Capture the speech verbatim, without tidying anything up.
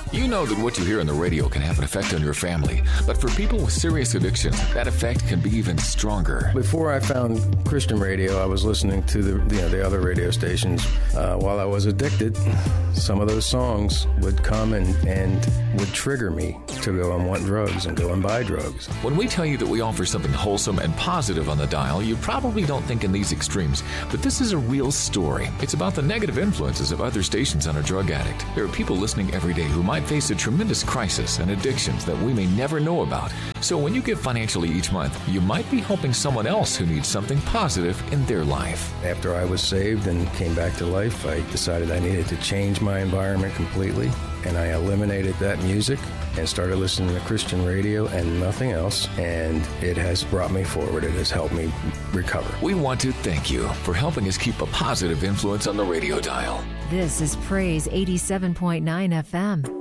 You know that what you hear on the radio can have an effect on your family, but for people with serious addictions, that effect can be even stronger. Before I found Christian radio, I was listening to the you know, the other radio stations. Uh, while I was addicted, some of those songs would come and, and would trigger me to go and want drugs and go and buy drugs. When we tell you that we offer something wholesome and positive on the dial, you probably don't think in these extremes, but this is a real story. It's about the negative influences of other stations on a drug addict. There are people listening every day who might face a tremendous crisis and addictions that we may never know about. So when you give financially each month, you might be helping someone else who needs something positive in their life. After I was saved and came back to life, I decided I needed to change my environment completely, and I eliminated that music and started listening to Christian radio and nothing else, and it has brought me forward. It has helped me recover. We want to thank you for helping us keep a positive influence on the radio dial. This is Praise eighty-seven point nine F M.